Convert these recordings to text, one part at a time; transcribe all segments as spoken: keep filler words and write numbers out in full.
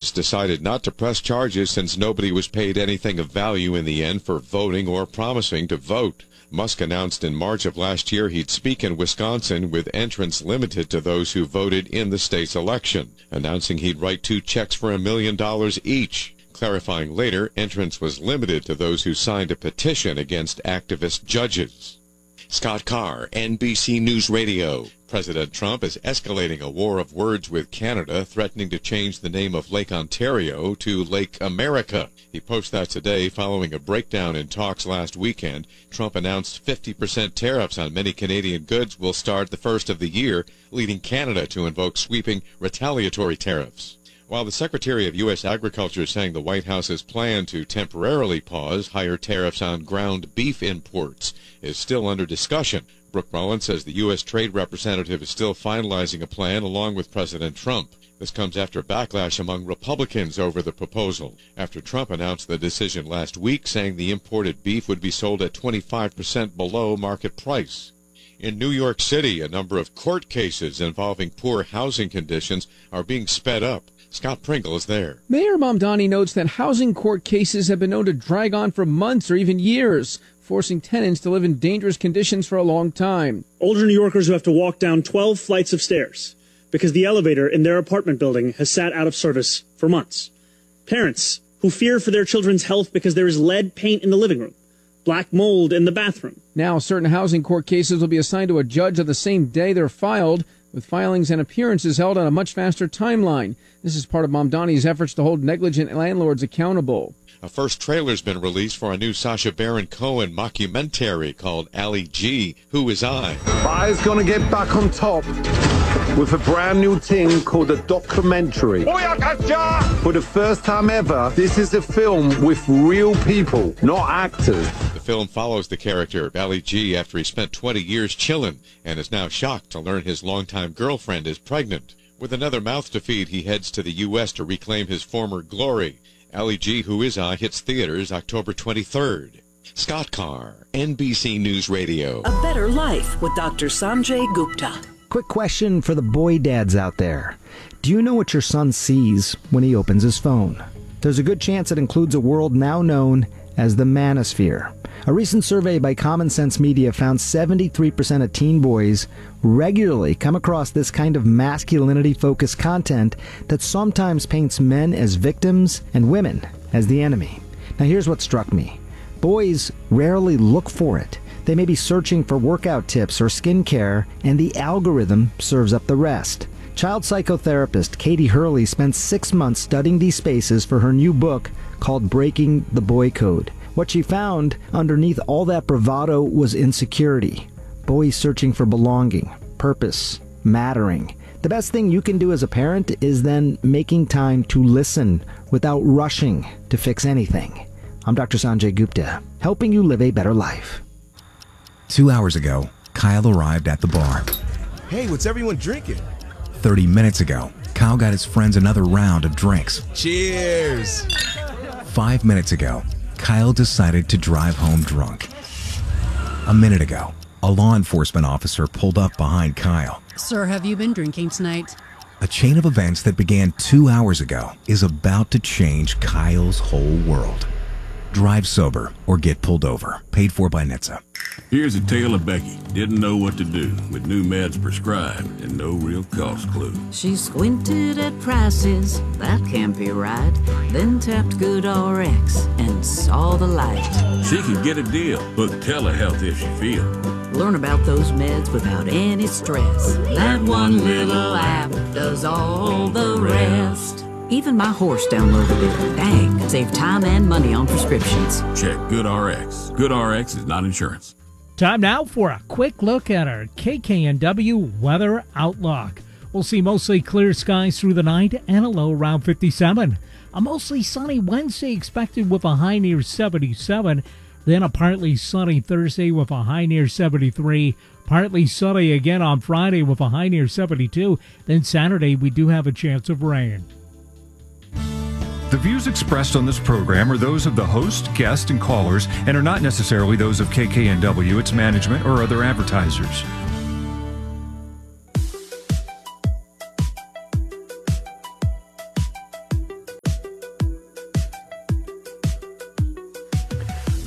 Pence decided not to press charges since nobody was paid anything of value in the end for voting or promising to vote. Musk announced in March of last year he'd speak in Wisconsin with entrance limited to those who voted in the state's election, announcing he'd write two checks for a million dollars each. Clarifying later, entrance was limited to those who signed a petition against activist judges. Scott Carr, N B C News Radio. President Trump is escalating a war of words with Canada, threatening to change the name of Lake Ontario to Lake America. He posted that today following a breakdown in talks last weekend. Trump announced fifty percent tariffs on many Canadian goods will start the first of the year, leading Canada to invoke sweeping retaliatory tariffs. While the Secretary of U S Agriculture is saying the White House's plan to temporarily pause higher tariffs on ground beef imports is still under discussion, Brooke Mullen says the U S Trade Representative is still finalizing a plan along with President Trump. This comes after backlash among Republicans over the proposal, after Trump announced the decision last week, saying the imported beef would be sold at twenty-five percent below market price. In New York City, a number of court cases involving poor housing conditions are being sped up. Scott Pringle is there. Mayor Mamdani notes that housing court cases have been known to drag on for months or even years, forcing tenants to live in dangerous conditions for a long time. Older New Yorkers who have to walk down twelve flights of stairs because the elevator in their apartment building has sat out of service for months. Parents who fear for their children's health because there is lead paint in the living room, black mold in the bathroom. Now, certain housing court cases will be assigned to a judge on the same day they're filed, with filings and appearances held on a much faster timeline. This is part of Mamdani's efforts to hold negligent landlords accountable. A first trailer's been released for a new Sacha Baron Cohen mockumentary called Ali G, Who Is I? I's gonna get back on top with a brand new thing called a documentary. For the first time ever, this is a film with real people, not actors. The film follows the character, Ali G, after he spent twenty years chillin' and is now shocked to learn his longtime girlfriend is pregnant. With another mouth to feed, he heads to the U S to reclaim his former glory. Ali G, Who Is I, hits theaters October twenty-third. Scott Carr, N B C News Radio. A Better Life with Doctor Sanjay Gupta. Quick question for the boy dads out there. Do you know what your son sees when he opens his phone? There's a good chance it includes a world now known as the manosphere. A recent survey by Common Sense Media found seventy-three percent of teen boys regularly come across this kind of masculinity-focused content that sometimes paints men as victims and women as the enemy. Now here's what struck me. Boys rarely look for it. They may be searching for workout tips or skincare, and the algorithm serves up the rest. Child psychotherapist Katie Hurley spent six months studying these spaces for her new book called Breaking the Boy Code. What she found underneath all that bravado was insecurity. Boys searching for belonging, purpose, mattering. The best thing you can do as a parent is then making time to listen without rushing to fix anything. I'm Doctor Sanjay Gupta, helping you live a better life. Two hours ago, Kyle arrived at the bar. Hey, what's everyone drinking? Thirty minutes ago, Kyle got his friends another round of drinks. Cheers! Five minutes ago, Kyle decided to drive home drunk. A minute ago, a law enforcement officer pulled up behind Kyle. Sir, have you been drinking tonight? A chain of events that began two hours ago is about to change Kyle's whole world. Drive sober or get pulled over. Paid for by N H T S A. Here's a tale of Becky. Didn't know what to do with new meds prescribed and no real cost clue. She squinted at prices, that can't be right. Then tapped GoodRx and saw the light. She could get a deal. Book telehealth if she feel. Learn about those meds without any stress. That one little app does all the rest. Even my horse downloaded it. Dang, save time and money on prescriptions. Check GoodRx. GoodRx is not insurance. Time now for a quick look at our K K N W weather outlook. We'll see mostly clear skies through the night and a low around fifty-seven. A mostly sunny Wednesday expected with a high near seventy-seven. Then a partly sunny Thursday with a high near seventy-three. Partly sunny again on Friday with a high near seventy-two. Then Saturday we do have a chance of rain. The views expressed on this program are those of the host, guest, and callers and are not necessarily those of K K N W, its management, or other advertisers.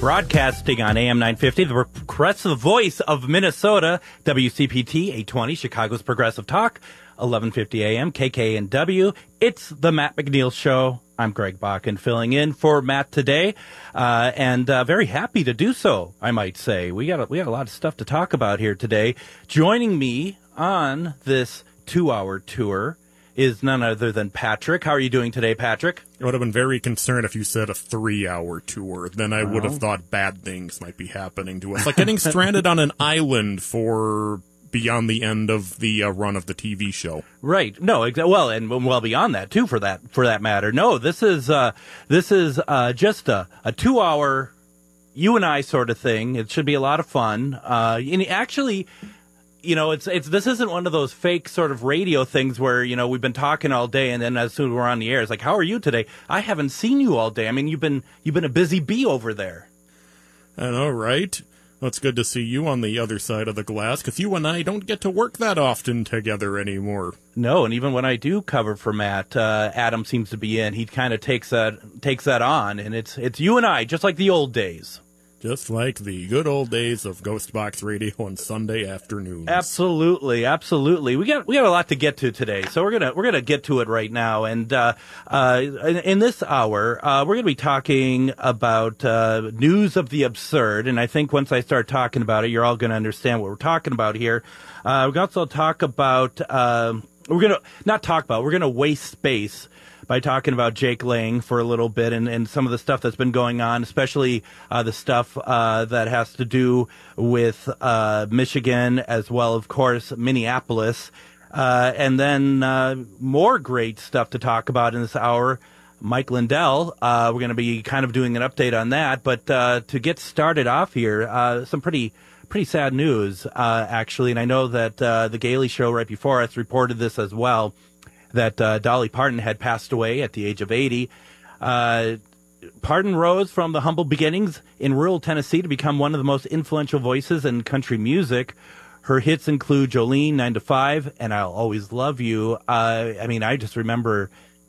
Broadcasting on A M nine fifty, the progressive voice of Minnesota, W C P T eight twenty, Chicago's Progressive Talk, eleven fifty A M, K K N W. It's the Matt McNeil Show. I'm Greg Bakken, filling in for Matt today, uh, and uh, very happy to do so, I might say. We got a, we got a lot of stuff to talk about here today. Joining me on this two-hour tour is none other than Patrick. How are you doing today, Patrick? I would have been very concerned if you said a three-hour tour. Then I would Well. have thought bad things might be happening to us. Like getting stranded on an island for beyond the end of the uh, run of the T V show. Right. No, exa- well, and well beyond that, too, for that for that matter. No, this is uh, this is uh, just a, a two-hour you and I sort of thing. It should be a lot of fun. Uh, and actually... You know, it's it's this isn't one of those fake sort of radio things where, you know, we've been talking all day and then as soon as we're on the air, it's like, how are you today? I haven't seen you all day. I mean, you've been you've been a busy bee over there. I know, right? Well, it's good to see you on the other side of the glass, because you and I don't get to work that often together anymore. No, and even when I do cover for Matt, uh, Adam seems to be in. He kind of takes that takes that on, and it's it's you and I, just like the old days. Just like the good old days of Ghost Box Radio on Sunday afternoons. Absolutely, absolutely. We got we got a lot to get to today, so we're gonna we're gonna get to it right now. And uh, uh, in, in this hour, uh, we're gonna be talking about uh, news of the absurd. And I think once I start talking about it, you're all gonna understand what we're talking about here. Uh, we also talk about uh, we're gonna not talk about we're gonna waste space by talking about Jake Lang for a little bit and, and some of the stuff that's been going on, especially uh, the stuff uh, that has to do with uh, Michigan, as well, of course, Minneapolis. Uh, and then uh, more great stuff to talk about in this hour. Mike Lindell, uh, we're going to be kind of doing an update on that. But uh, to get started off here, uh, some pretty pretty sad news, uh, actually. And I know that uh, The Gailey Show right before us reported this as well, that uh, Dolly Parton had passed away at the age of eighty. Uh, Parton rose from the humble beginnings in rural Tennessee to become one of the most influential voices in country music. Her hits include Jolene, nine to five, and I'll Always Love You. Uh, I mean, I just remember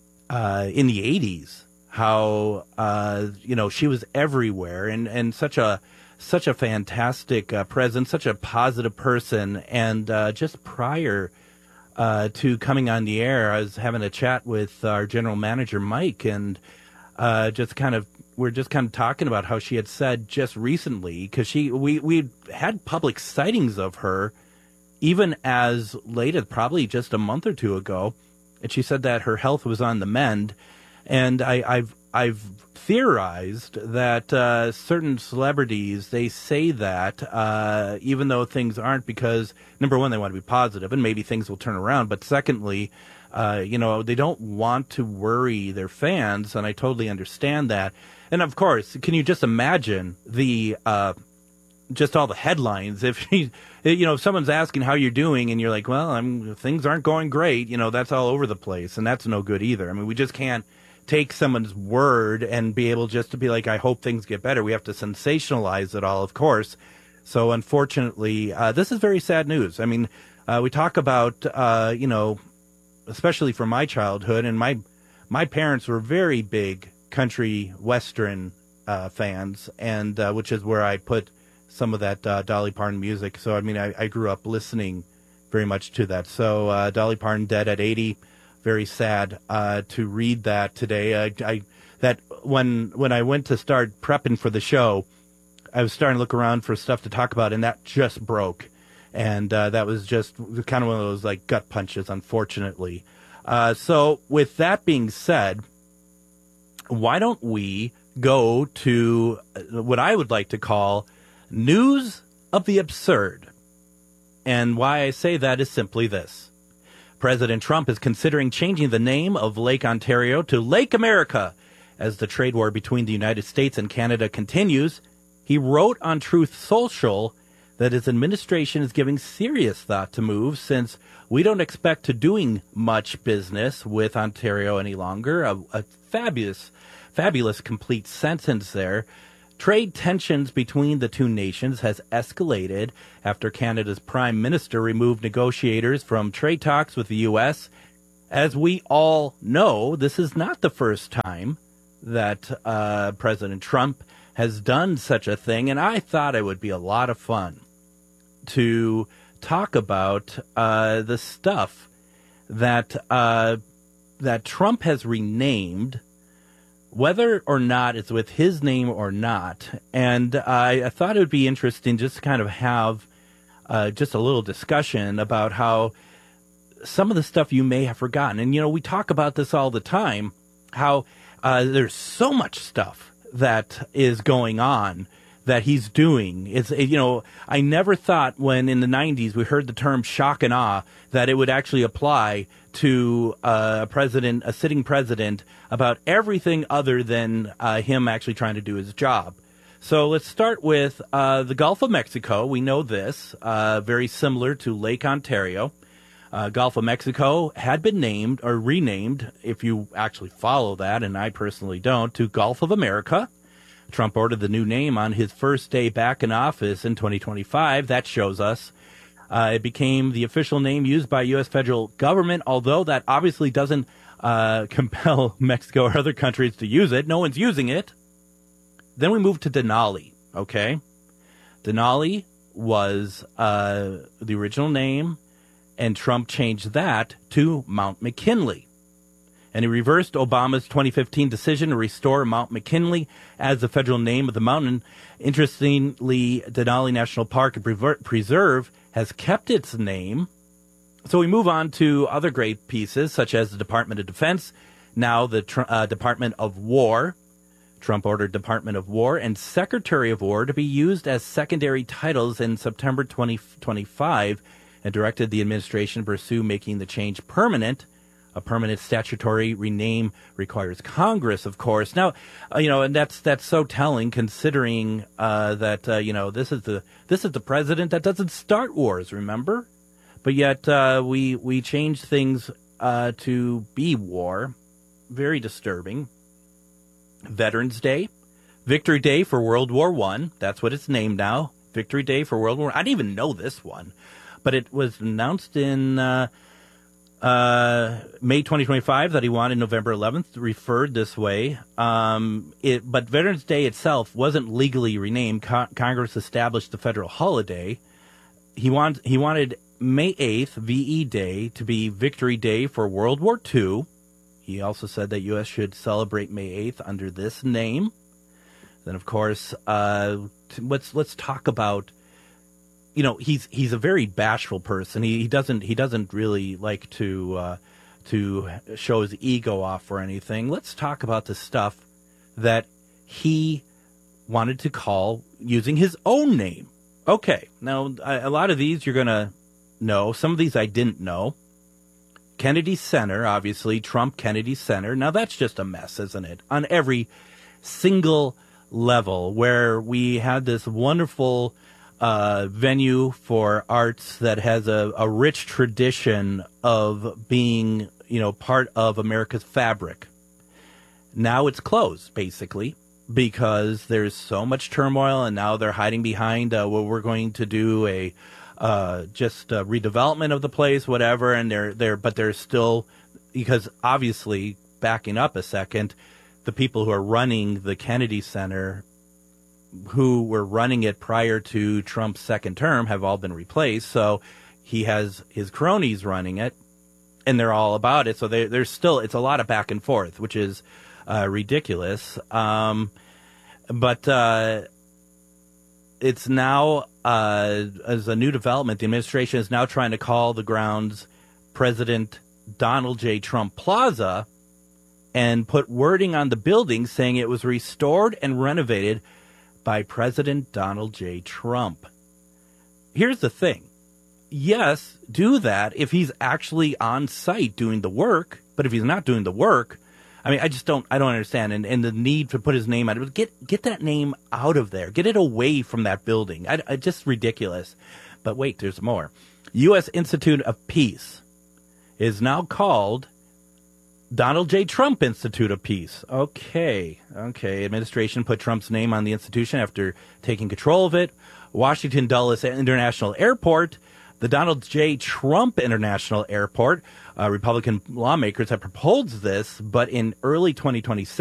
uh, in the eighties how, uh, you know, she was everywhere and, and such a such a fantastic uh, presence, such a positive person. And uh, just prior Uh, to coming on the air, I was having a chat with our general manager, Mike, and uh, just kind of, we're just kind of talking about how she had said just recently, because she, we, we had public sightings of her even as late as probably just a month or two ago, and she said that her health was on the mend. And I, I've, I've theorized that uh, certain celebrities, they say that uh, even though things aren't, because number one, they want to be positive and maybe things will turn around. But secondly, uh, you know, they don't want to worry their fans. And I totally understand that. And of course, can you just imagine the, uh, just all the headlines? If, you know, if someone's asking how you're doing and you're like, well, I'm, things aren't going great, you know, that's all over the place. And that's no good either. I mean, we just can't take someone's word and be able just to be like, I hope things get better. We have to sensationalize it all, of course. So unfortunately, uh, this is very sad news. I mean, uh, we talk about, uh, you know, especially from my childhood, and my, my parents were very big country western uh, fans, and uh, which is where I put some of that uh, Dolly Parton music. So, I mean, I, I grew up listening very much to that. So uh, Dolly Parton dead at eighty. Very sad uh, to read that today. I, I that when when I went to start prepping for the show, I was starting to look around for stuff to talk about, and that just broke, and uh, that was just kind of one of those like gut punches, unfortunately. Uh, so, with that being said, why don't we go to what I would like to call news of the absurd? And why I say that is simply this. President Trump is considering changing the name of Lake Ontario to Lake America as the trade war between the United States and Canada continues. He wrote on Truth Social that his administration is giving serious thought to move, since we don't expect to doing much business with Ontario any longer. A, a fabulous, fabulous complete sentence there. Trade tensions between the two nations has escalated after Canada's Prime Minister removed negotiators from trade talks with the U S. As we all know, this is not the first time that uh, President Trump has done such a thing, and I thought it would be a lot of fun to talk about uh, the stuff that uh, that Trump has renamed, whether or not it's with his name or not. And I, I thought it would be interesting just to kind of have uh, just a little discussion about how some of the stuff you may have forgotten. And, you know, we talk about this all the time, how uh, there's so much stuff that is going on that he's doing. It's, you know, I never thought when in the nineties we heard the term shock and awe that it would actually apply to uh, a president, a sitting president, about everything other than uh, him actually trying to do his job. So let's start with uh, the Gulf of Mexico. We know this, uh, very similar to Lake Ontario. Uh, Gulf of Mexico had been named or renamed, if you actually follow that, and I personally don't, to Gulf of America. Trump ordered the new name on his first day back in office in twenty twenty-five. That shows us uh, it became the official name used by U S federal government, although that obviously doesn't uh, compel Mexico or other countries to use it. No one's using it. Then we move to Denali, okay? Denali was uh, the original name, and Trump changed that to Mount McKinley. And he reversed Obama's twenty fifteen decision to restore Mount McKinley as the federal name of the mountain. Interestingly, Denali National Park and Preserve has kept its name. So we move on to other great pieces, such as the Department of Defense, now the uh, Department of War. Trump ordered Department of War and Secretary of War to be used as secondary titles in September twenty twenty-five and directed the administration to pursue making the change permanent. A permanent statutory rename requires Congress, of course. Now, uh, you know, and that's that's so telling, considering uh, that uh, you know this is the this is the president that doesn't start wars. Remember, but yet uh, we we changed things uh, to be war. Very disturbing. Veterans Day, Victory Day for World War One. That's what it's named now. Victory Day for World War. I didn't even know this one, but it was announced in. Uh, Uh, May twenty twenty-five that he wanted November eleventh, referred this way. Um, it, but Veterans Day itself wasn't legally renamed. Co- Congress established the federal holiday. He, want, he wanted May eighth, V E Day, to be Victory Day for World War Two. He also said that U S should celebrate May eighth under this name. Then, of course, uh, let's let's talk about. You know, he's he's a very bashful person. He, he doesn't he doesn't really like to uh, to show his ego off or anything. Let's talk about the stuff that he wanted to call using his own name. Okay, now a, a lot of these you're gonna know. Some of these I didn't know. Kennedy Center, obviously, Trump Kennedy Center. Now that's just a mess, isn't it? On every single level, where we had this wonderful. Uh, venue for arts that has a, a rich tradition of being, you know, part of America's fabric. Now it's closed, basically, because there's so much turmoil, and now they're hiding behind, uh, well, we're going to do a uh, just a redevelopment of the place, whatever, and they're they're but they're still, because obviously, backing up a second, the people who are running the Kennedy Center, who were running it prior to Trump's second term, have all been replaced. So he has his cronies running it, and they're all about it. So they, there's still, it's a lot of back and forth, which is uh, ridiculous. Um, but uh, it's now, uh, as a new development, the administration is now trying to call the grounds President Donald J. Trump Plaza and put wording on the building saying it was restored and renovated by President Donald J. Trump. Here's the thing. Yes, do that if he's actually on site doing the work, but if he's not doing the work, I mean, I just don't, I don't understand. And, and the need to put his name out of it, get, get that name out of there. Get it away from that building. I, I just ridiculous. But wait, there's more. U S Institute of Peace is now called Donald J. Trump Institute of Peace. Okay. Okay. Administration put Trump's name on the institution after taking control of it. Washington Dulles International Airport, the Donald J. Trump International Airport. Uh, Republican lawmakers have proposed this, but in early twenty twenty-six,